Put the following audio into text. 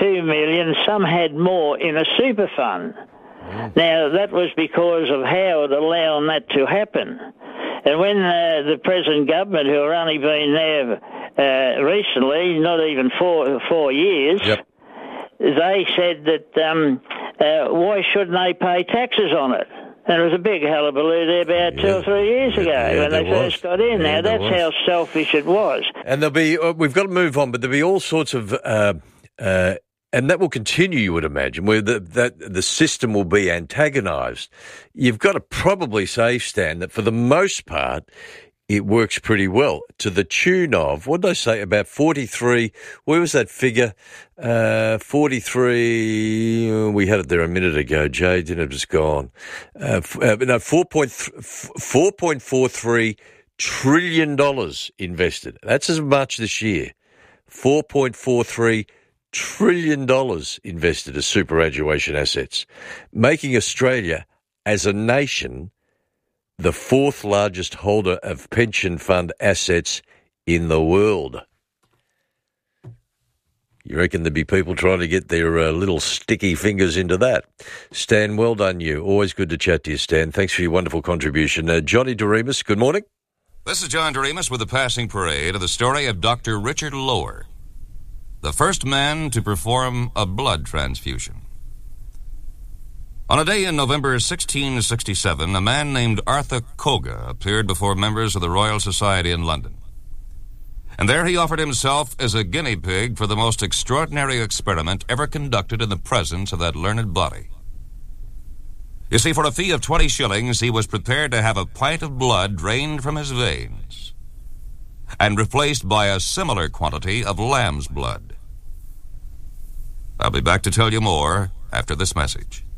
2 million, some had more in a super fund. Now, that was because of Howard allowing that to happen. And when the present government, who have only been there recently, not even four years, they said that why shouldn't they pay taxes on it? And it was a big hullabaloo there about 2 or 3 years ago when they first got in. Now, that's how selfish it was. And there'll be, we've got to move on, but there'll be all sorts of... and that will continue, you would imagine, where the system will be antagonised. You've got to probably say, Stan, that for the most part, it works pretty well, to the tune of, what did I say, about 43, where was that figure? 43, we had it there a minute ago, Jay, didn't it? It's gone. 4.43 trillion dollars invested. That's as much this year. 4.43 trillion dollars invested as superannuation assets, making Australia as a nation the fourth largest holder of pension fund assets in the world. You reckon there'd be people trying to get their little sticky fingers into that? Stan, well done you. Always good to chat to you, Stan. Thanks for your wonderful contribution. Johnny Doremus, good morning. This is John Doremus with the passing parade of the story of Dr. Richard Lower, the first man to perform a blood transfusion. On a day in November 1667, a man named Arthur Koga appeared before members of the Royal Society in London. And there he offered himself as a guinea pig for the most extraordinary experiment ever conducted in the presence of that learned body. You see, for a fee of 20 shillings, he was prepared to have a pint of blood drained from his veins and replaced by a similar quantity of lamb's blood. I'll be back to tell you more after this message.